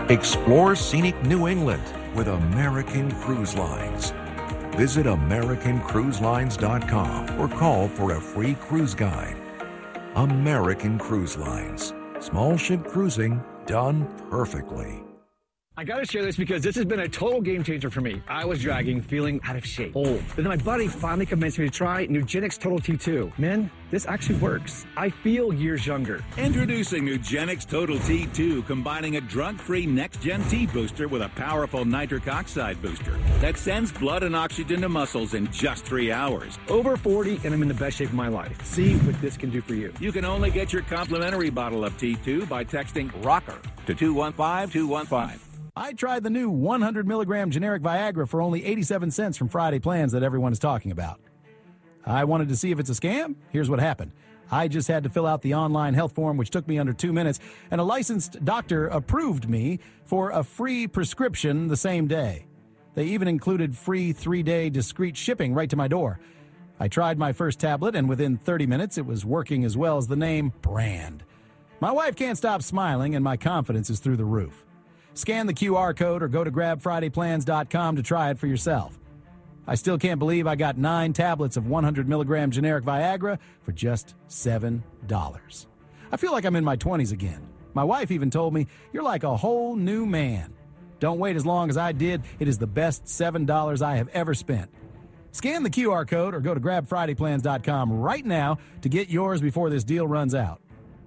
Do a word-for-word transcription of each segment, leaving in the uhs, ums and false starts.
Explore scenic New England with American Cruise Lines. Visit American Cruise Lines dot com or call for a free cruise guide. American Cruise Lines. Small ship cruising done perfectly. I gotta share this because this has been a total game changer for me. I was dragging, feeling out of shape, old. But then my buddy finally convinced me to try Nugenix Total T two. Man, this actually works. I feel years younger. Introducing Nugenix Total T two, combining a drug-free next-gen T booster with a powerful nitric oxide booster that sends blood and oxygen to muscles in just three hours. Over forty, and I'm in the best shape of my life. See what this can do for you. You can only get your complimentary bottle of T two by texting ROCKER to two one five two one five. I tried the new one hundred milligram generic Viagra for only eighty-seven cents from Friday Plans that everyone is talking about. I wanted to see if it's a scam. Here's what happened. I just had to fill out the online health form, which took me under two minutes, and a licensed doctor approved me for a free prescription the same day. They even included free three-day discreet shipping right to my door. I tried my first tablet, and within thirty minutes, it was working as well as the name brand. My wife can't stop smiling, and my confidence is through the roof. Scan the Q R code or go to grab friday plans dot com to try it for yourself. I still can't believe I got nine tablets of one hundred milligram generic Viagra for just seven dollars. I feel like I'm in my twenties again. My wife even told me, "You're like a whole new man." Don't wait as long as I did. It is the best seven dollars I have ever spent. Scan the Q R code or go to grab friday plans dot com right now to get yours before this deal runs out.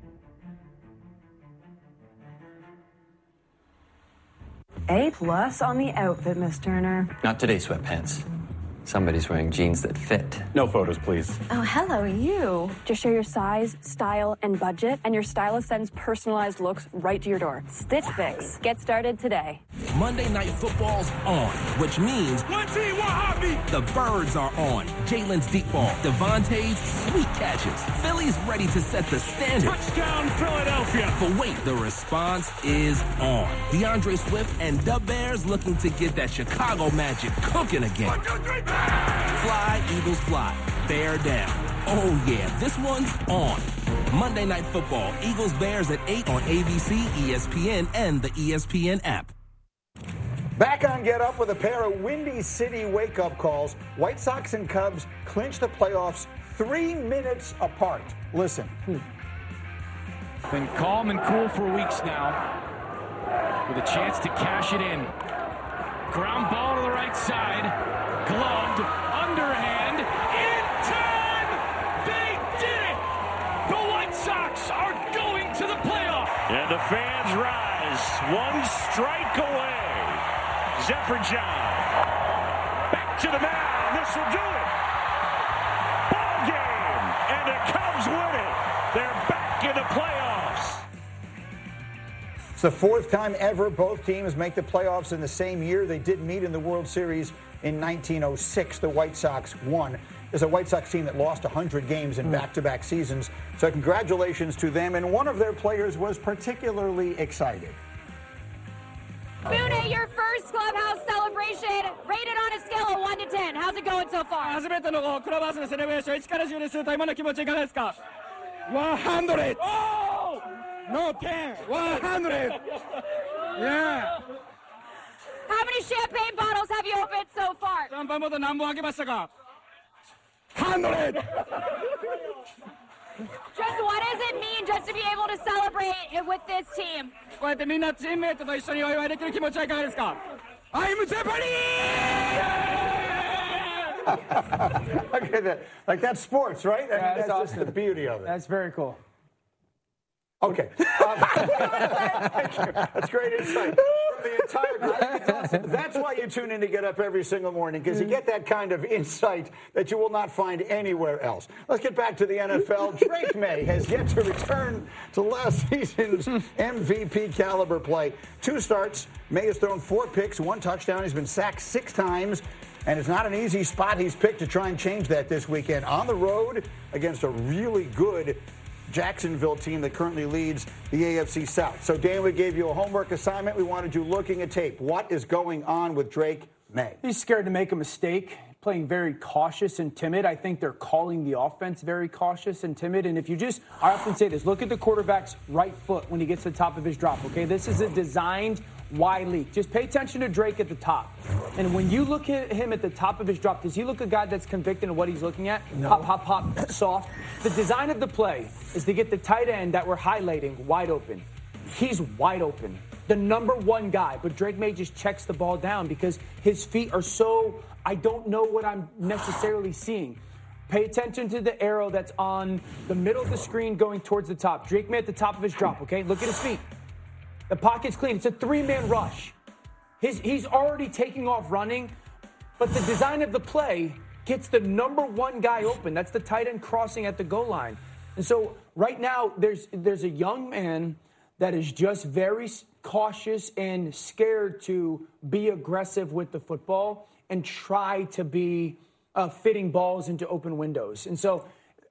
A plus on the outfit, Miss Turner. Not today, sweatpants. Somebody's wearing jeans that fit. No photos, please. Oh, hello, you. Just share your size, style, and budget, and your stylist sends personalized looks right to your door. Stitch Fix. Get started today. Monday Night Football's on, which means the birds are on. Jalen's deep ball, Devontae's sweet catches. Philly's ready to set the standard. Touchdown, Philadelphia. But wait, the response is on. DeAndre Swift and the Bears looking to get that Chicago magic cooking again. One, two, three, Fly, Eagles, fly. Bear down. Oh, yeah, this one's on. Monday Night Football, Eagles, Bears at eight on A B C, E S P N, and the E S P N app. Back on Get Up with a pair of Windy City wake-up calls. White Sox and Cubs clinch the playoffs three minutes apart. Listen. Been calm and cool for weeks now, with a chance to cash it in. Ground ball to the right side. Gloved, underhand, in time! They did it! The White Sox are going to the playoff! And the fans rise, one strike away. Zephyr John, back to the mound, this will do it! Ball game, and the Cubs win it! They're back in the playoffs! It's the fourth time ever both teams make the playoffs in the same year. They did meet in the World Series in nineteen oh six. The White Sox won. There's a White Sox team that lost one hundred games in back-to-back seasons. So congratulations to them. And one of their players was particularly excited. Boone, your first clubhouse celebration, rated on a scale of one to ten. How's it going so far? 初めてのクラブハウスのセレブレーション、いちからじゅうにすると今の気持ちいかがですか ?one hundred! Oh! No, ten! one hundred! Yeah! How many champagne bottles have you opened so far? シャンパンボトル何本開けましたか one hundred! Just what does it mean just to be able to celebrate it with this team? こうやってみんなチームメイトと一緒にお祝いできる気持ちはいかがですか I'm Japanese! Look at that. Like, that's sports, right? I mean, Yeah, that's that's awesome. just the beauty of it. That's very cool. Okay. Um, that's great insight from the entire group. Awesome. That's why you tune in to Get Up every single morning, because you get that kind of insight that you will not find anywhere else. Let's get back to the N F L. Drake May has yet to return to last season's M V P caliber play. Two starts. May has thrown four picks, one touchdown. He's been sacked six times. And it's not an easy spot he's picked to try and change that this weekend. On the road against a really good Jacksonville team that currently leads the A F C South. So, Dan, we gave you a homework assignment. We wanted you looking at tape. What is going on with Drake May? He's scared to make a mistake, playing very cautious and timid. I think they're calling the offense very cautious and timid. And if you just, I often say this, look at the quarterback's right foot when he gets to the top of his drop, okay? This is a designed Why leak? Just pay attention to Drake at the top. And when you look at him at the top of his drop, does he look a guy that's convicted of what he's looking at? No. Pop, pop, pop, soft. The design of the play is to get the tight end that we're highlighting wide open. He's wide open. The number one guy. But Drake May just checks the ball down because his feet are so, I don't know what I'm necessarily seeing. Pay attention to the arrow that's on the middle of the screen going towards the top. Drake May at the top of his drop, okay? Look at his feet. The pocket's clean. It's a three-man rush. His, he's already taking off running, but the design of the play gets the number one guy open. That's the tight end crossing at the goal line. And so right now there's there's a young man that is just very cautious and scared to be aggressive with the football and try to be uh, fitting balls into open windows. And so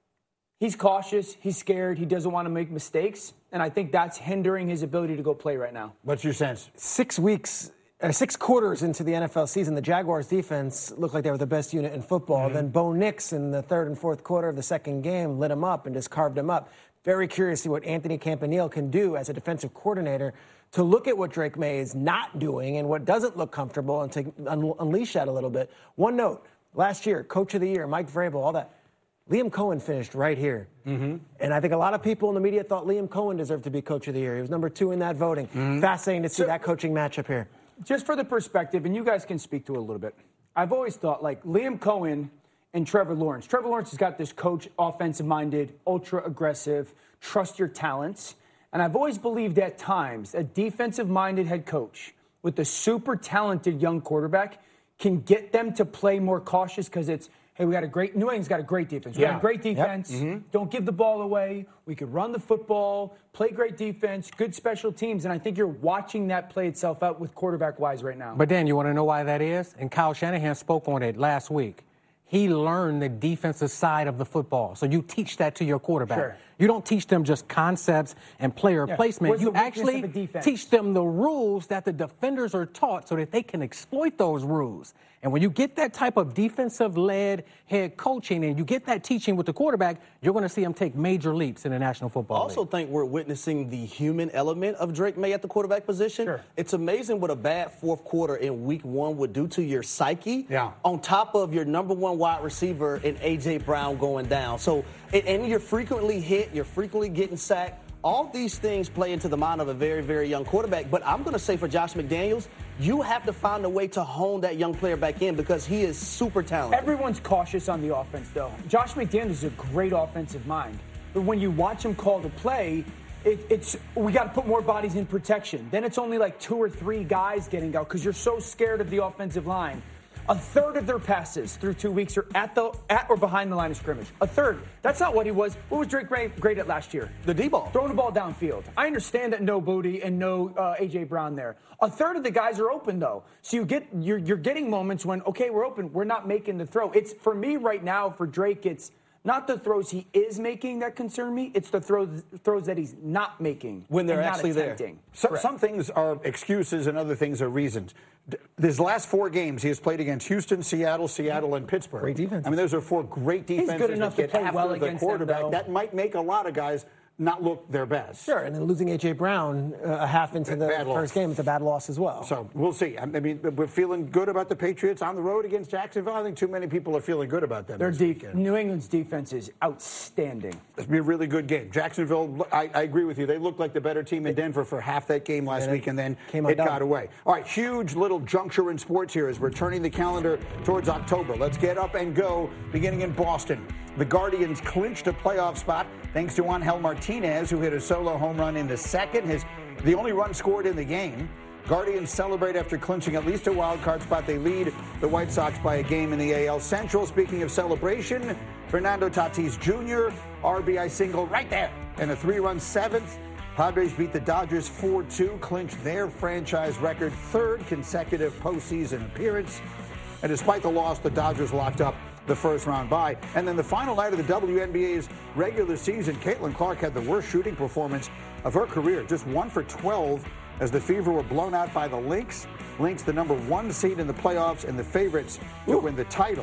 he's cautious, he's scared, he doesn't want to make mistakes, and I think that's hindering his ability to go play right now. What's your sense? Six weeks, uh, six quarters into the N F L season, the Jaguars defense looked like they were the best unit in football. Mm-hmm. Then Bo Nix in the third and fourth quarter of the second game lit him up and just carved him up. Very curious to see what Anthony Campanile can do as a defensive coordinator to look at what Drake May is not doing and what doesn't look comfortable and to un- unleash that a little bit. One note, last year, Coach of the Year, Mike Vrabel, all that. Liam Cohen finished right here. Mm-hmm. And I think a lot of people in the media thought Liam Cohen deserved to be Coach of the Year. He was number two in that voting. Mm-hmm. Fascinating to see so, that coaching matchup here. Just for the perspective, and you guys can speak to it a little bit, I've always thought, like, Liam Cohen and Trevor Lawrence. Trevor Lawrence has got this coach, offensive-minded, ultra-aggressive, trust your talents. And I've always believed at times a defensive-minded head coach with a super talented young quarterback can get them to play more cautious because it's, hey, we got a great, New England's got a great defense. We yeah. got a great defense. Yep. Mm-hmm. Don't give the ball away. We could run the football, play great defense, good special teams. And I think you're watching that play itself out with quarterback-wise right now. But, Dan, you want to know why that is? And Kyle Shanahan spoke on it last week. He learned the defensive side of the football. So you teach that to your quarterback. Sure. You don't teach them just concepts and player yeah. placement. Where's you the actually teach them the rules that the defenders are taught so that they can exploit those rules. And when you get that type of defensive-led head coaching and you get that teaching with the quarterback, you're going to see them take major leaps in the National Football League. I also think we're witnessing the human element of Drake May at the quarterback position. Sure. It's amazing what a bad fourth quarter in week one would do to your psyche. Yeah. On top of your number one wide receiver in A J. Brown going down. So, and, and you're frequently hit, you're frequently getting sacked. All these things play into the mind of a very, very young quarterback. But I'm going to say for Josh McDaniels, you have to find a way to hone that young player back in because he is super talented. Everyone's cautious on the offense, though. Josh McDaniels is a great offensive mind. But when you watch him call the play, it, it's we got to put more bodies in protection. Then it's only like two or three guys getting out because you're so scared of the offensive line. A third of their passes through two weeks are at the at or behind the line of scrimmage. A third. That's not what he was. What was Drake May great at last year? The D-ball. Throwing the ball downfield. I understand that no Booty and no uh, A J. Brown there. A third of the guys are open, though. So you get, you're, you're getting moments when, okay, we're open. We're not making the throw. It's, for me right now, for Drake, it's not the throws he is making that concern me. It's the throws throws that he's not making. When they're and actually not attempting. there. So, some things are excuses and other things are reasons. His last four games, he has played against Houston, Seattle, Seattle, and Pittsburgh. Great defense. I mean, those are four great defenses. He's good enough that to get play after well the against quarterback. them, that might make a lot of guys not look their best. Sure, and then losing A J. Brown uh, a half into the Bad first loss. game is a bad loss as well. So we'll see. I mean, we're feeling good about the Patriots on the road against Jacksonville. I think too many people are feeling good about them. Their de- New England's defense is outstanding. It's be a really good game. Jacksonville, I, I agree with you. They looked like the better team in Denver for half that game last and week, and then came it undone. got away. All right, huge little juncture in sports here as we're turning the calendar towards October. Let's get up and go, beginning in Boston. The Guardians clinched a playoff spot thanks to Angel Martinez, who hit a solo home run in the second, his the only run scored in the game. Guardians celebrate after clinching at least a wild card spot. They lead the White Sox by a game in the A L Central. Speaking of celebration, Fernando Tatis Junior R B I single right there in a three-run seventh. Padres beat the Dodgers four two, clinched their franchise record third consecutive postseason appearance. And despite the loss, the Dodgers locked up the first round bye. And then the final night of the W N B A's regular season, Caitlin Clark had the worst shooting performance of her career, just one for twelve as the Fever were blown out by the Lynx. Lynx, the number one seed in the playoffs and the favorites to win the title.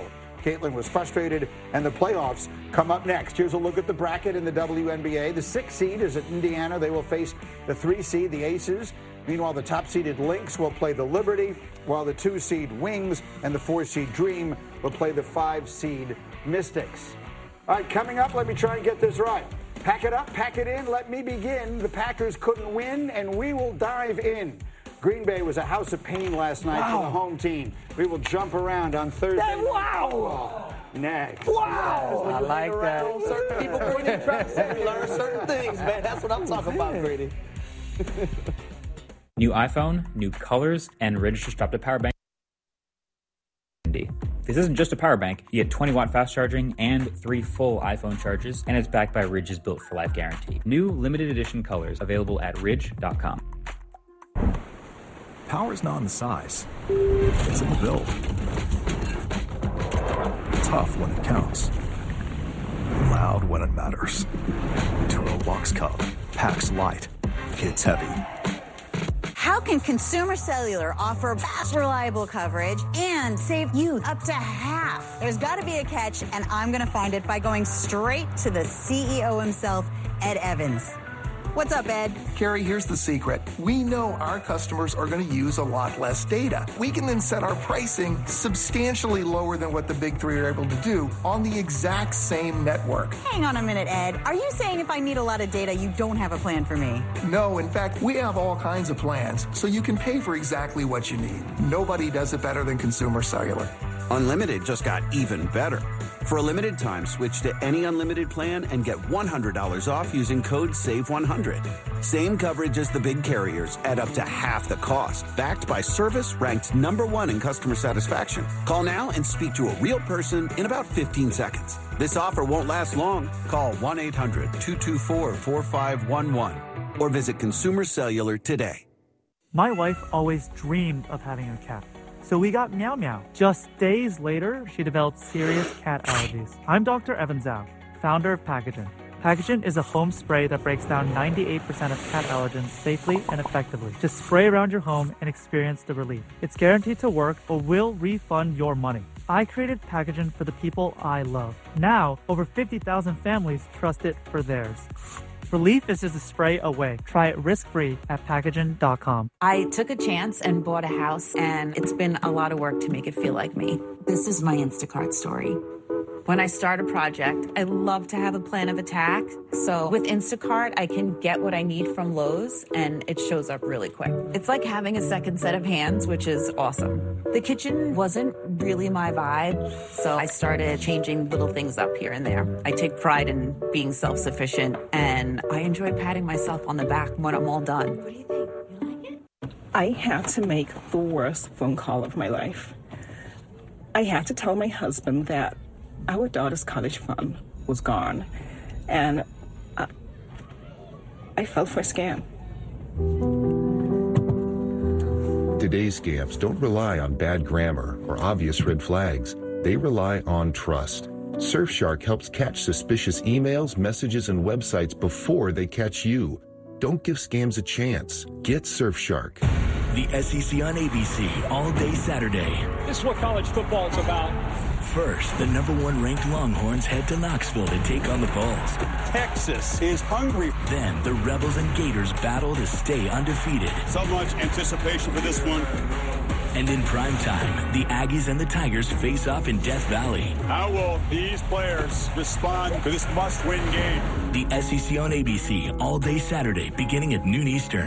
Caitlin was frustrated, and the playoffs come up next. Here's a look at the bracket in the W N B A. The sixth seed is at Indiana. They will face the three seed, the Aces. Meanwhile, the top-seeded Lynx will play the Liberty, while the two-seed Wings and the four-seed Dream will play the five-seed Mystics. All right, coming up, let me try and get this right. Pack it up, pack it in, let me begin. The Packers couldn't win, and we will dive in. Green Bay was a house of pain last night wow. for the home team. We will jump around on Thursday. That, wow! Next. Wow! I like that. Certain people bring in traps and learn certain things, man. That's what I'm talking about, Grady. New iPhone, new colors, and Ridge strapped a power bank. This isn't just a power bank. You get twenty watt fast charging and three full iPhone charges, and it's backed by Ridge's Built for Life guarantee. New limited edition colors available at ridge dot com. Power's not in the size, it's in the build. Tough when it counts, loud when it matters. Turo Box Cub packs light, hits heavy. How can Consumer Cellular offer fast, reliable coverage and save you up to half? There's got to be a catch, and I'm going to find it by going straight to the C E O himself, Ed Evans. What's up, Ed? Carrie, here's the secret. We know our customers are going to use a lot less data. We can then set our pricing substantially lower than what the big three are able to do on the exact same network. Hang on a minute, Ed. Are you saying if I need a lot of data, you don't have a plan for me? No, in fact, we have all kinds of plans, so you can pay for exactly what you need. Nobody does it better than Consumer Cellular. Unlimited just got even better. For a limited time, switch to any unlimited plan and get one hundred dollars off using code save one hundred. Same coverage as the big carriers at up to half the cost. Backed by service ranked number one in customer satisfaction. Call now and speak to a real person in about fifteen seconds. This offer won't last long. Call one eight hundred two two four four five one one or visit Consumer Cellular today. My wife always dreamed of having a cat. So we got Meow Meow. Just days later, she developed serious cat allergies. I'm Doctor Evan Zhao, founder of Pacogen. Pacogen is a home spray that breaks down ninety-eight percent of cat allergens safely and effectively. Just spray around your home and experience the relief. It's guaranteed to work, but will refund your money. I created Pacogen for the people I love. Now, over fifty thousand families trust it for theirs. Relief is just a spray away. Try it risk-free at Pacogen dot com. I took a chance and bought a house, and it's been a lot of work to make it feel like me. This is my Instacart story. When I start a project, I love to have a plan of attack. So with Instacart, I can get what I need from Lowe's, and it shows up really quick. It's like having a second set of hands, which is awesome. The kitchen wasn't really my vibe, so I started changing little things up here and there. I take pride in being self-sufficient, and I enjoy patting myself on the back when I'm all done. What do you think? You like it? I had to make the worst phone call of my life. I had to tell my husband that our daughter's college fund was gone, and I, I fell for a scam. Today's scams don't rely on bad grammar or obvious red flags. They rely on trust. Surfshark helps catch suspicious emails, messages, and websites before they catch you. Don't give scams a chance. Get Surfshark. The S E C on A B C all day Saturday. This is what college football is about. First, the number one ranked Longhorns head to Knoxville to take on the Vols. Texas is hungry. Then the Rebels and Gators battle to stay undefeated. So much anticipation for this one. And in prime time, the Aggies and the Tigers face off in Death Valley. How will these players respond to this must-win game? The S E C on A B C all day Saturday, beginning at noon Eastern.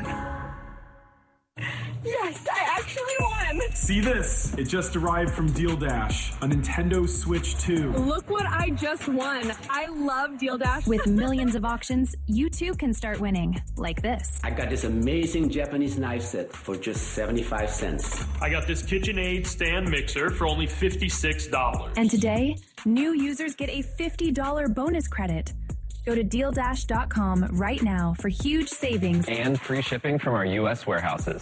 Yes, I actually won! See this? It just arrived from Deal Dash, a Nintendo Switch two. Look what I just won. I love Deal Dash. With millions of auctions, you too can start winning, like this. I got this amazing Japanese knife set for just seventy-five cents. I got this KitchenAid stand mixer for only fifty-six dollars. And today, new users get a fifty dollars bonus credit. Go to deal dash dot com right now for huge savings and free shipping from our U S warehouses.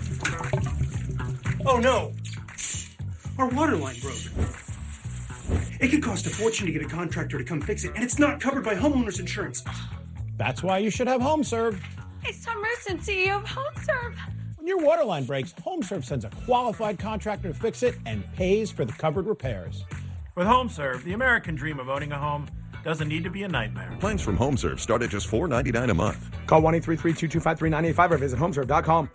Oh no! Our water line broke. It could cost a fortune to get a contractor to come fix it, and it's not covered by homeowners insurance. That's why you should have HomeServe. It's Tom Rusin, C E O of HomeServe. When your water line breaks, HomeServe sends a qualified contractor to fix it and pays for the covered repairs. With HomeServe, the American dream of owning a home doesn't need to be a nightmare. Plans from HomeServe start at just four dollars and ninety-nine cents a month. Call one eight three three, two two five, three nine eight five or visit homeserve dot com.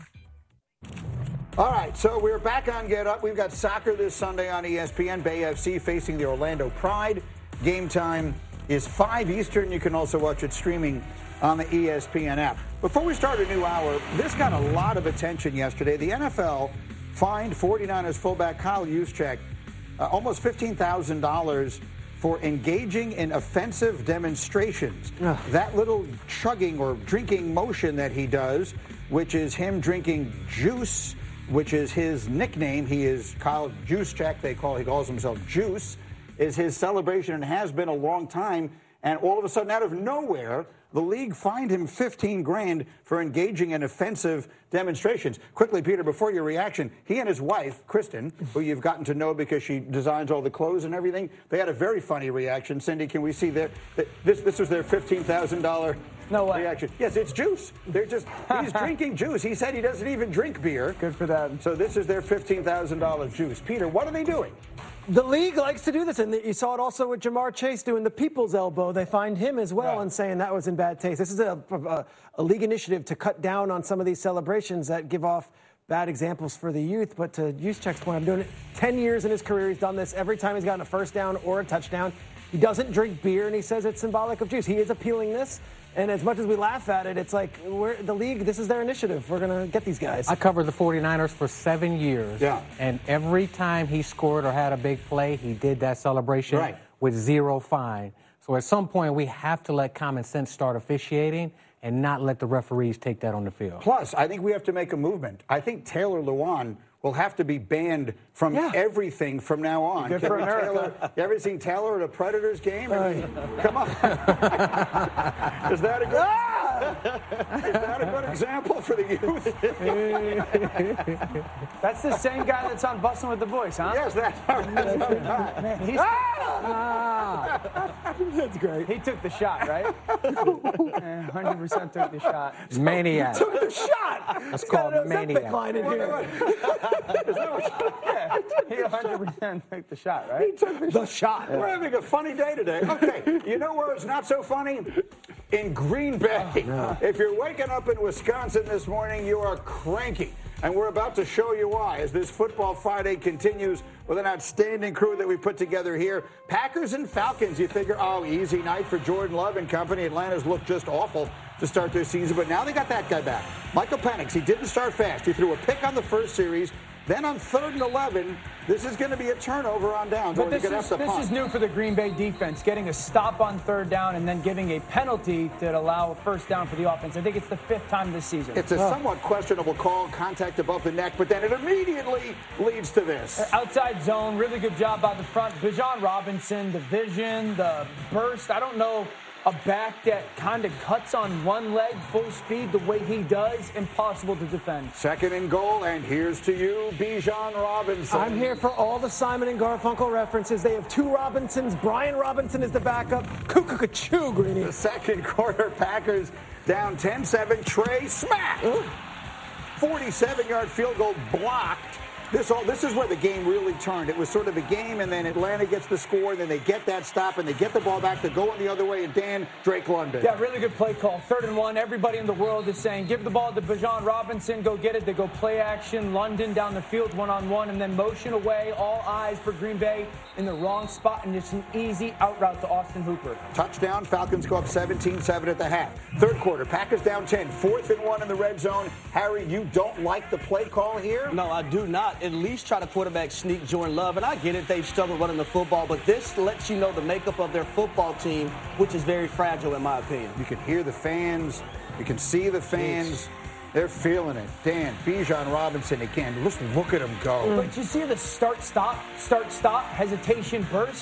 All right, so we're back on Get Up. We've got soccer this Sunday on E S P N. Bay F C facing the Orlando Pride. Game time is five Eastern. You can also watch it streaming on the E S P N app. Before we start a new hour, this got a lot of attention yesterday. The N F L fined forty-niners fullback Kyle Juszczyk uh, almost fifteen thousand dollars for engaging in offensive demonstrations. Ugh. That little chugging or drinking motion that he does, which is him drinking juice, which is his nickname. He is Kyle Juszczyk. They call he calls himself Juice, is his celebration and has been a long time. And all of a sudden, out of nowhere, the league fined him fifteen grand for engaging in offensive demonstrations. Quickly, Peter, before your reaction, he and his wife, Kristen, who you've gotten to know because she designs all the clothes and everything, they had a very funny reaction. Cindy, can we see their, this, this was their fifteen thousand dollars no way. reaction. Yes, it's juice. They're just, he's drinking juice. He said he doesn't even drink beer. Good for them. So this is their fifteen thousand dollars juice. Peter, what are they doing? The league likes to do this, and you saw it also with Jamar Chase doing the people's elbow. They fined him as well right. and saying that was in bad taste. This is a, a, a league initiative to cut down on some of these celebrations that give off bad examples for the youth. But to Juszczyk's point, I'm doing it ten years in his career. He's done this every time he's gotten a first down or a touchdown. He doesn't drink beer, and he says it's symbolic of juice. He is appealing this. And as much as we laugh at it, it's like we're, the league, this is their initiative. We're going to get these guys. I covered the forty-niners for seven years. Yeah. And every time he scored or had a big play, he did that celebration right. with zero fine. So at some point, we have to let common sense start officiating and not let the referees take that on the field. Plus, I think we have to make a movement. I think Taylor Lewan will have to be banned from yeah. everything from now on. Good for America. Taylor, you ever seen Taylor at a Predators game? I mean, come on. Is that a good Is that a good example for the youth? That's the same guy that's on Bussin' with the Boys, huh? Yes, that's that's our guy. Man, he's, ah! That's great. He took the shot, right? one hundred percent took the shot. Maniac. He took the shot. That's called maniac. Line in here. Yeah, he one hundred percent took the shot, right? He took the, the shot. We're having a funny day today. Okay, you know where it's not so funny? In Green Bay. Oh, no. If you're waking up in Wisconsin this morning, you are cranky. And we're about to show you why as this Football Friday continues with an outstanding crew that we put together here. Packers and Falcons, you figure, oh, easy night for Jordan Love and company. Atlanta's looked just awful to start their season, but now they got that guy back. Michael Penix, he didn't start fast. He threw a pick on the first series. Then on third and eleven, this is going to be a turnover on downs. But this, is, this is new for the Green Bay defense, getting a stop on third down and then giving a penalty to allow a first down for the offense. I think it's the fifth time this season. It's a oh. somewhat questionable call, contact above the neck, but then it immediately leads to this. Outside zone, really good job by the front. Bijan Robinson, the vision, the burst. I don't know. A back that kind of cuts on one leg full speed the way he does, impossible to defend. Second and goal, and here's to you, Bijan Robinson. I'm here for all the Simon and Garfunkel references. They have two Robinsons. Brian Robinson is the backup. Cuckoo-ca-choo, Greeny. The second quarter, Packers down ten seven. Trey smack. forty-seven-yard field goal blocked. This all this is where the game really turned. It was sort of a game, and then Atlanta gets the score, and then they get that stop, and they get the ball back to go in the other way, and Dan, Drake London. Yeah, really good play call. Third and one. Everybody in the world is saying, give the ball to Bijan Robinson, go get it. They go play action. London down the field one-on-one, and then motion away. All eyes for Green Bay in the wrong spot, and just an easy out route to Austin Hooper. Touchdown. Falcons go up seventeen seven at the half. Third quarter, Packers down ten. Fourth and one in the red zone. Harry, you don't like the play call here? No, I do not. At least try to quarterback sneak Jordan Love. And I get it, they've struggled running the football, but this lets you know the makeup of their football team, which is very fragile in my opinion. You can hear the fans. You can see the fans. They're feeling it. Dan, Bijan Robinson again. Just look at him go. But you see the start-stop, start-stop, hesitation, burst?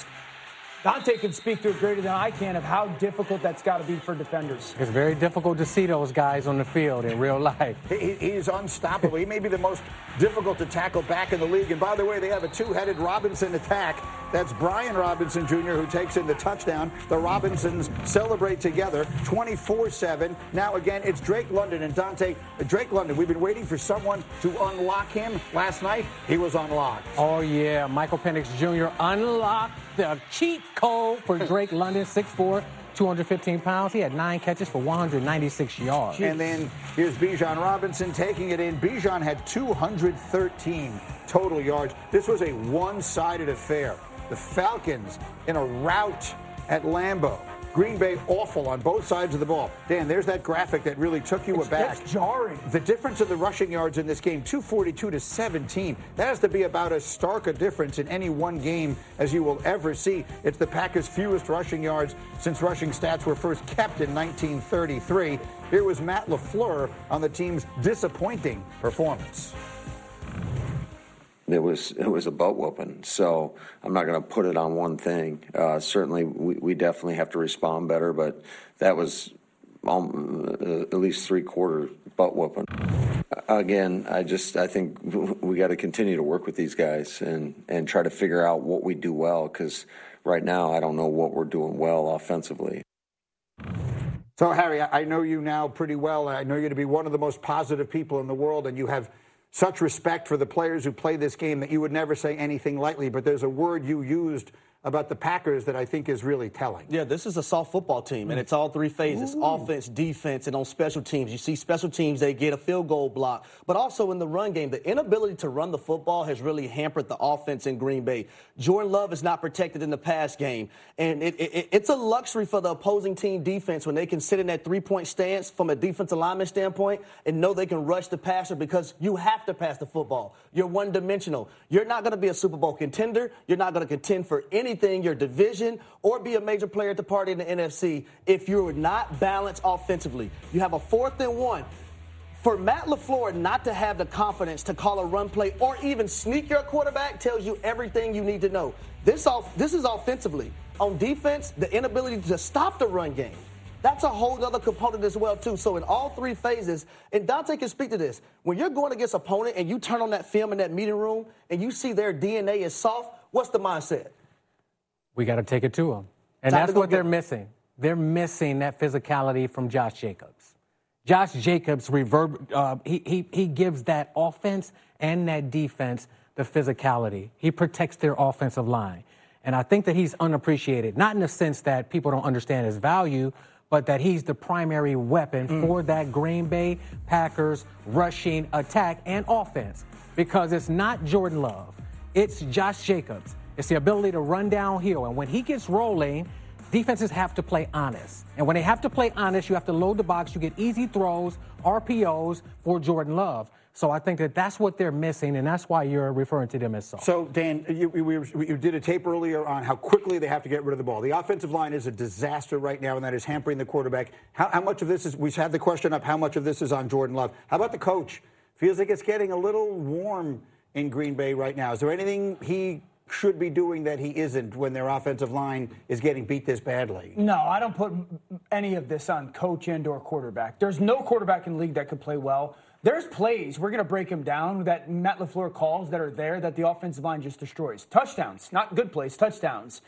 Dante can speak to it greater than I can of how difficult that's got to be for defenders. It's very difficult to see those guys on the field in real life. He, he's unstoppable. He may be the most difficult to tackle back in the league. And by the way, they have a two-headed Robinson attack. That's Brian Robinson Junior who takes in the touchdown. The Robinsons celebrate together twenty-four seven. Now again, it's Drake London and Dante. Drake London, we've been waiting for someone to unlock him. Last night, he was unlocked. Oh, yeah. Michael Penix Junior unlocked the cheat code for Drake London, six foot four, two hundred fifteen pounds. He had nine catches for one hundred ninety-six yards. And then here's Bijan Robinson taking it in. Bijan had two hundred thirteen total yards. This was a one-sided affair. The Falcons in a rout at Lambeau. Green Bay awful on both sides of the ball. Dan, there's that graphic that really took you it's, aback. That's jarring. The difference in the rushing yards in this game, two forty-two to seventeen. That has to be about as stark a difference in any one game as you will ever see. It's the Packers' fewest rushing yards since rushing stats were first kept in nineteen thirty-three. Here was Matt LaFleur on the team's disappointing performance. It was it was a butt whooping, so I'm not going to put it on one thing. Uh, certainly, we, we definitely have to respond better, but that was um, uh, at least three quarter butt whooping. Again, I just I think we got to continue to work with these guys and and try to figure out what we do well, because right now I don't know what we're doing well offensively. So Harry, I know you now pretty well. I know you to be one of the most positive people in the world, and you have such respect for the players who play this game that you would never say anything lightly, but there's a word you used about the Packers that I think is really telling. Yeah, this is a soft football team, and it's all three phases, Ooh. offense, defense, and on special teams. You see special teams, they get a field goal block, but also in the run game, the inability to run the football has really hampered the offense in Green Bay. Jordan Love is not protected in the pass game, and it, it, it's a luxury for the opposing team defense when they can sit in that three-point stance from a defensive lineman standpoint and know they can rush the passer, because you have to pass the football. You're one-dimensional. You're not going to be a Super Bowl contender. You're not going to contend for anything your division or be a major player at the party in the N F C if you're not balanced offensively. You have a fourth and one. For Matt LaFleur not to have the confidence to call a run play or even sneak your quarterback tells you everything you need to know. This off, this is offensively. On defense, the inability to stop the run game. That's a whole other component as well, too. So in all three phases, and Dante can speak to this, when you're going against an opponent and you turn on that film in that meeting room and you see their D N A is soft, what's the mindset? We got to take it to them. And Time that's to what they're get- missing. They're missing that physicality from Josh Jacobs. Josh Jacobs, reverb, uh, he, he, he gives that offense and that defense the physicality. He protects their offensive line. And I think that he's unappreciated, not in the sense that people don't understand his value, but that he's the primary weapon mm. for that Green Bay Packers rushing attack and offense. Because it's not Jordan Love. It's Josh Jacobs. It's the ability to run downhill. And when he gets rolling, defenses have to play honest. And when they have to play honest, you have to load the box. You get easy throws, R P Os for Jordan Love. So I think that that's what they're missing, and that's why you're referring to them as soft. So, Dan, you, you, you did a tape earlier on how quickly they have to get rid of the ball. The offensive line is a disaster right now, and that is hampering the quarterback. How, how much of this is, we've had the question up, how much of this is on Jordan Love? How about the coach? Feels like it's getting a little warm in Green Bay right now. Is there anything he should be doing that he isn't when their offensive line is getting beat this badly? No, I don't put any of this on coach and or quarterback. There's no quarterback in the league that could play well. There's plays, we're going to break them down, that Matt LaFleur calls that are there that the offensive line just destroys. Touchdowns, not good plays, touchdowns.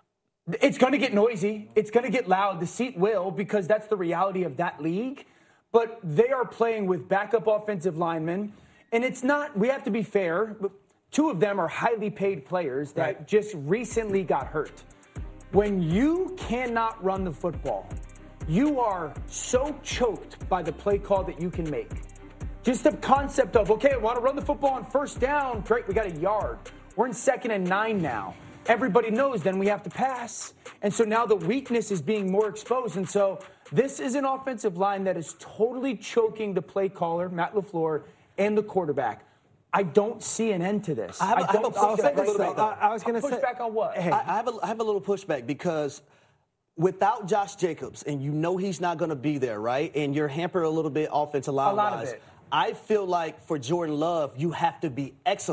It's going to get noisy. It's going to get loud. The seat will, because that's the reality of that league. But they are playing with backup offensive linemen. And it's not, we have to be fair, but two of them are highly paid players that right. just recently got hurt. When you cannot run the football, you are so choked by the play call that you can make. Just the concept of, okay, I want to run the football on first down. Great, we got a yard. We're in second and nine now. Everybody knows then we have to pass. And so now the weakness is being more exposed. And so this is an offensive line that is totally choking the play caller, Matt LaFleur, and the quarterback. I don't see an end to this. I, have, I, I, have, a pushback, this, a I, I was going to say pushback on what? Hey, I, I, have a, I have a little pushback because without Josh Jacobs, and you know he's not going to be there, right? And you're hampered a little bit offensive line. A lot of it. I feel like for Jordan Love, you have to be excellent.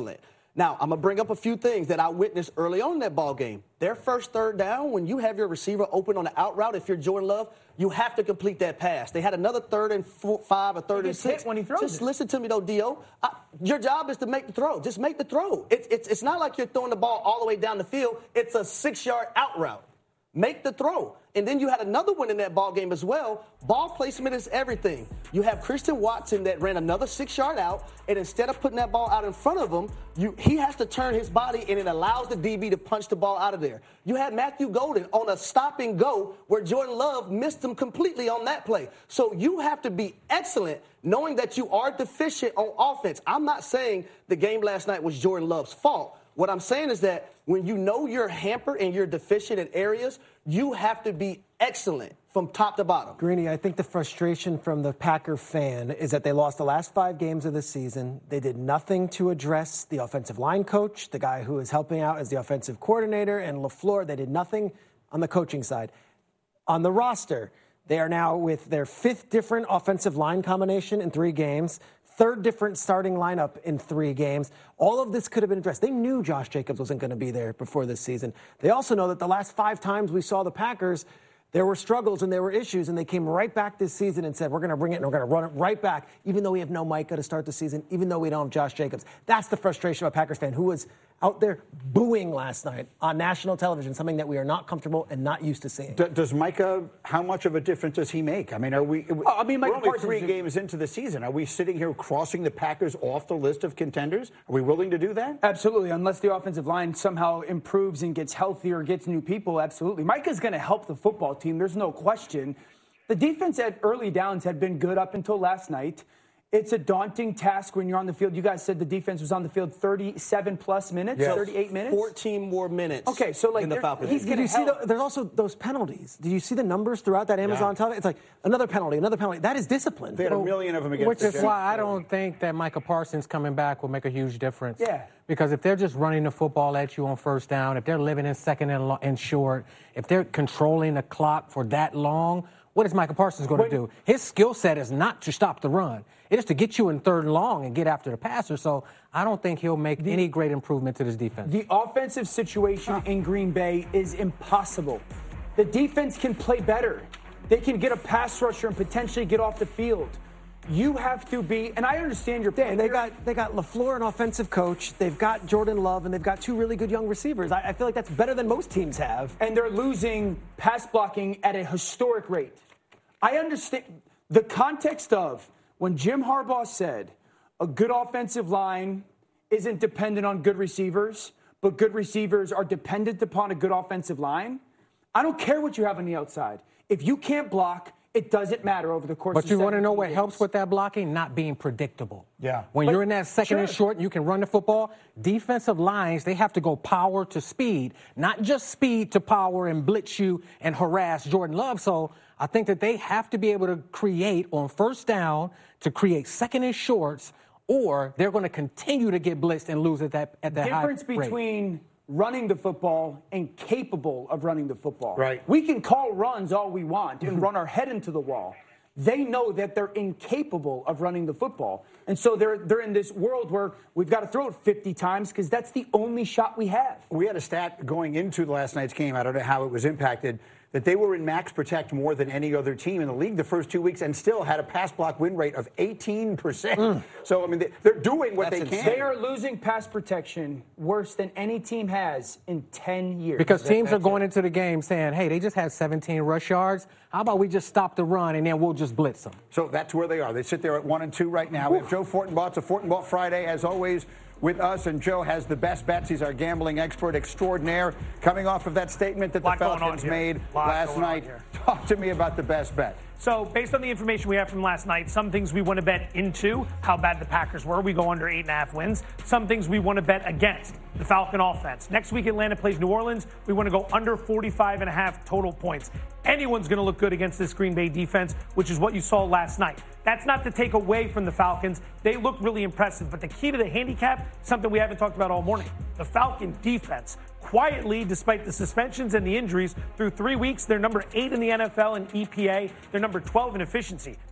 Now, I'm going to bring up a few things that I witnessed early on in that ball game. Their first third down, when you have your receiver open on the out route, if you're Jordan Love, you have to complete that pass. They had another third and four, five, a third he and gets six. hit when he throws Just it. listen to me, though, Dio. I, your job is to make the throw. Just make the throw. It, it's it's not like you're throwing the ball all the way down the field. It's a six-yard out route. Make the throw. And then you had another one in that ball game as well. Ball placement is everything. You have Christian Watson that ran another six-yard out, and instead of putting that ball out in front of him, you, he has to turn his body, and it allows the D B to punch the ball out of there. You had Matthew Golden on a stop and go where Jordan Love missed him completely on that play. So you have to be excellent knowing that you are deficient on offense. I'm not saying the game last night was Jordan Love's fault. What I'm saying is that when you know you're hampered and you're deficient in areas, you have to be excellent from top to bottom. Greeny, I think the frustration from the Packer fan is that they lost the last five games of the season. They did nothing to address the offensive line coach, the guy who is helping out as the offensive coordinator, and LaFleur. They did nothing on the coaching side. On the roster, they are now with their fifth different offensive line combination in three games. Third different starting lineup in three games. All of this could have been addressed. They knew Josh Jacobs wasn't going to be there before this season. They also know that the last five times we saw the Packers, there were struggles and there were issues, and they came right back this season and said, we're going to bring it and we're going to run it right back, even though we have no Micah to start the season, even though we don't have Josh Jacobs. That's the frustration of a Packers fan who was out there booing last night on national television, something that we are not comfortable and not used to seeing. D- does Micah, how much of a difference does he make? I mean, are we, Oh, I mean, we're Micah only Parsons three is- games into the season. Are we sitting here crossing the Packers off the list of contenders? Are we willing to do that? Absolutely, unless the offensive line somehow improves and gets healthier, gets new people, absolutely. Micah's going to help the football team, there's no question. The defense at early downs had been good up until last night. It's a daunting task when you're on the field. You guys said the defense was on the field thirty-seven plus minutes, Yes. thirty-eight minutes. fourteen more minutes. Okay, so like in the they're- Falcons. he's Did going you to see help. the, there's also those penalties. Did you see the numbers throughout that Amazon Yeah. television? It's like another penalty, another penalty. That is discipline. They had a million of them against Which the is Jets. why I don't think that Micah Parsons coming back will make a huge difference. Yeah. Because if they're just running the football at you on first down, if they're living in second and, lo- and short, if they're controlling the clock for that long, what is Micah Parsons going to When- do? His skill set is not to stop the run. It is to get you in third and long and get after the passer. So I don't think he'll make any great improvement to this defense. The offensive situation in Green Bay is impossible. The defense can play better. They can get a pass rusher and potentially get off the field. You have to be, and I understand your Dan, point they here. got they got LaFleur, an offensive coach. They've got Jordan Love, and they've got two really good young receivers. I, I feel like that's better than most teams have. and they're losing pass blocking at a historic rate. I understand the context of when Jim Harbaugh said a good offensive line isn't dependent on good receivers, but good receivers are dependent upon a good offensive line. I don't care what you have on the outside. If you can't block, it doesn't matter over the course of But you want to know seventeen what games. helps with that blocking? Not being predictable. Yeah. When But- you're in that second and sure. short and you can run the football, defensive lines, they have to go power to speed, not just speed to power and blitz you and harass Jordan Love. So I think that they have to be able to create on first down to create second and shorts, or they're going to continue to get blitzed and lose at that at that high difference rate. between running the football and capable of running the football. Right. We can call runs all we want and run our head into the wall. They know that they're incapable of running the football. And so they're they're in this world where we've got to throw it fifty times because that's the only shot we have. We had a stat going into last night's game. I don't know how it was impacted. That they were in max protect more than any other team in the league the first two weeks and still had a pass block win rate of eighteen percent. Mm. So, I mean, they, they're doing what That's they insane. can. They are losing pass protection worse than any team has in ten years. Because teams are That's going it. into the game saying, hey, they just had seventeen rush yards. How about we just stop the run and then we'll just blitz them? So that's where they are. They sit there at one and two right now. We have Joe Fortenbaugh. It's a Fortenbaugh Friday, as always, with us. And Joe has the best bets. He's our gambling expert extraordinaire. Coming off of that statement that the Lot going on Falcons here. made Lot last going on night. here. Talk to me about the best bet. So, based on the information we have from last night, some things we want to bet into how bad the Packers were. We go under eight and a half wins. Some things we want to bet against the Falcon offense. Next week, Atlanta plays New Orleans. We want to go under forty-five and a half total points. Anyone's going to look good against this Green Bay defense, which is what you saw last night. That's not to take away from the Falcons. They look really impressive. But the key to the handicap, something we haven't talked about all morning. The Falcon defense, quietly, despite the suspensions and the injuries, through three weeks, they're number eight in the N F L in E P A. They're number twelve in efficiency.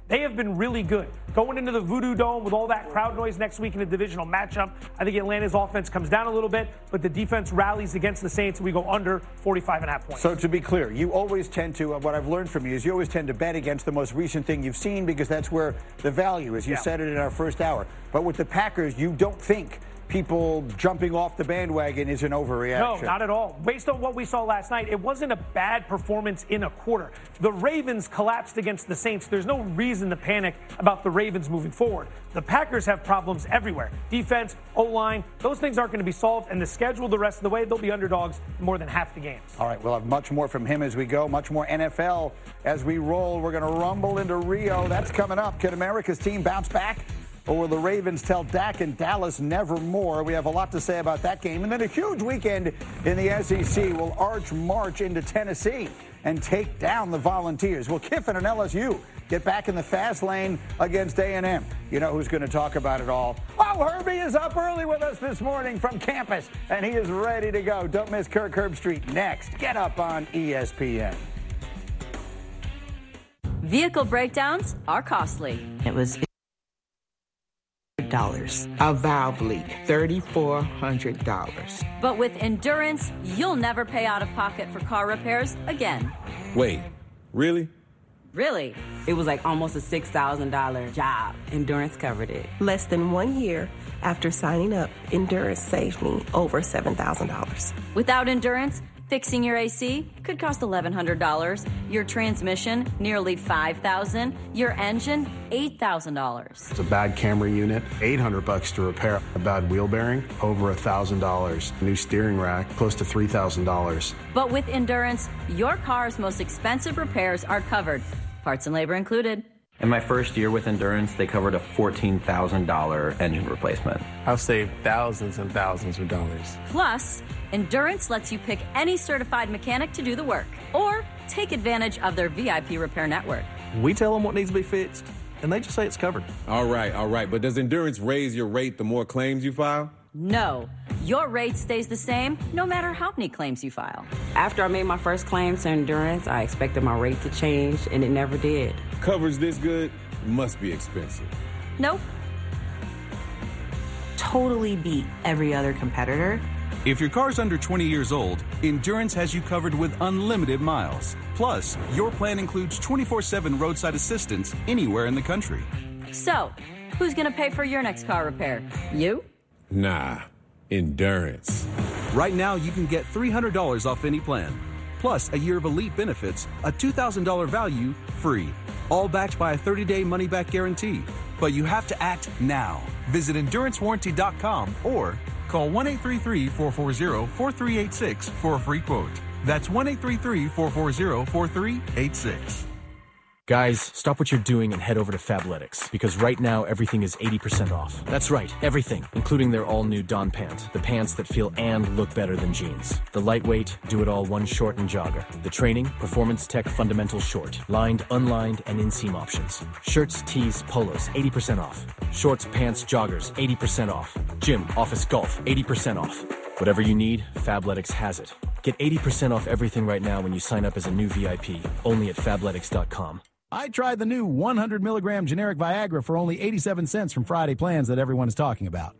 They have been really good. Going into the Voodoo Dome with all that crowd noise next week in a divisional matchup, I think Atlanta's offense comes down a little bit, but the defense rallies against the Saints, and we go under forty-five and a half points. So to be clear, you always tend to, uh, what I've learned from you is you always tend to bet against the most recent thing you've seen because that's where the value is. You Yeah. said it in our first hour. But with the Packers, you don't think people jumping off the bandwagon is an overreaction. No, not at all. Based on what we saw last night, it wasn't a bad performance in a quarter. The Ravens collapsed against the Saints. There's no reason to panic about the Ravens moving forward. The Packers have problems everywhere. Defense, O-line, those things aren't going to be solved, and the schedule the rest of the way, they'll be underdogs in more than half the games. All right, we'll have much more from him as we go, much more N F L as we roll. We're going to rumble into Rio. That's coming up. Can America's team bounce back? Or will the Ravens tell Dak and Dallas nevermore? We have a lot to say about that game. And then a huge weekend in the S E C will arch march into Tennessee and take down the Volunteers. Will Kiffin and L S U get back in the fast lane against A and M? You know who's going to talk about it all. Oh, Herbie is up early with us this morning from campus, and he is ready to go. Don't miss Kirk Herbstreit next. Get up on E S P N. Vehicle breakdowns are costly. It was dollars. A valve leak, three thousand four hundred dollars. But with Endurance, you'll never pay out of pocket for car repairs again. Wait, really? Really? It was like almost a six thousand dollars job. Endurance covered it. Less than one year after signing up, Endurance saved me over seven thousand dollars. Without Endurance, fixing your A C could cost eleven hundred dollars, your transmission nearly five thousand dollars, your engine eight thousand dollars. It's a bad camera unit, eight hundred bucks to repair. A bad wheel bearing, over one thousand dollars. New steering rack, close to three thousand dollars. But with Endurance, your car's most expensive repairs are covered, parts and labor included. In my first year with Endurance, they covered a fourteen thousand dollars engine replacement. I've saved thousands and thousands of dollars. Plus, Endurance lets you pick any certified mechanic to do the work, or take advantage of their V I P repair network. We tell them what needs to be fixed, and they just say it's covered. All right, all right. But does Endurance raise your rate the more claims you file? No. Your rate stays the same no matter how many claims you file. After I made my first claim to Endurance, I expected my rate to change, and it never did. Coverage this good must be expensive. Nope. Totally beat every other competitor. If your car's under twenty years old, Endurance has you covered with unlimited miles. Plus, your plan includes twenty-four seven roadside assistance anywhere in the country. So, who's going to pay for your next car repair? You? Nah, Endurance. Right now, you can get three hundred dollars off any plan. Plus, a year of elite benefits, a two thousand dollars value, free. All backed by a thirty-day money-back guarantee. But you have to act now. Visit endurance warranty dot com or call one eight three three, four four zero, four three eight six for a free quote. That's one eight three three, four four zero, four three eight six. Guys, stop what you're doing and head over to Fabletics, because right now everything is eighty percent off. That's right, everything, including their all-new Dawn pant, the pants that feel and look better than jeans. The lightweight, do-it-all one short and jogger. The training, Performance Tech Fundamental Short, lined, unlined, and inseam options. Shirts, tees, polos, eighty percent off. Shorts, pants, joggers, eighty percent off. Gym, office, golf, eighty percent off. Whatever you need, Fabletics has it. Get eighty percent off everything right now when you sign up as a new V I P, only at fabletics dot com. I tried the new one hundred milligram generic Viagra for only eighty-seven cents from Friday Plans that everyone is talking about.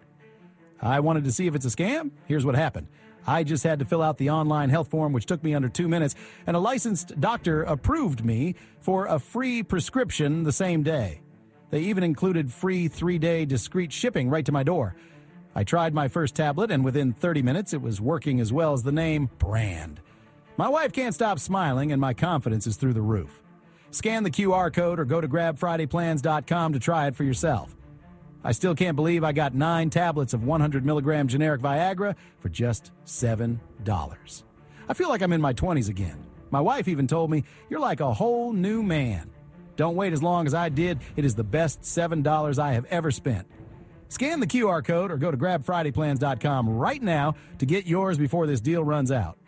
I wanted to see if it's a scam. Here's what happened. I just had to fill out the online health form, which took me under two minutes, and a licensed doctor approved me for a free prescription the same day. They even included free three-day discreet shipping right to my door. I tried my first tablet, and within thirty minutes, it was working as well as the name brand. My wife can't stop smiling, and my confidence is through the roof. Scan the Q R code or go to grab friday plans dot com to try it for yourself. I still can't believe I got nine tablets of one hundred milligram generic Viagra for just seven dollars. I feel like I'm in my twenties again. My wife even told me, "You're like a whole new man." Don't wait as long as I did. It is the best seven dollars I have ever spent. Scan the Q R code or go to grab friday plans dot com right now to get yours before this deal runs out.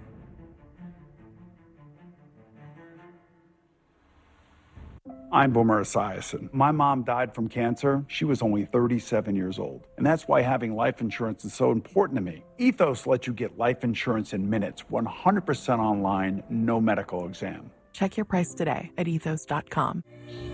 I'm Boomer Esiason. My mom died from cancer. She was only thirty-seven years old. And that's why having life insurance is so important to me. Ethos lets you get life insurance in minutes, one hundred percent online, no medical exam. Check your price today at ethos dot com.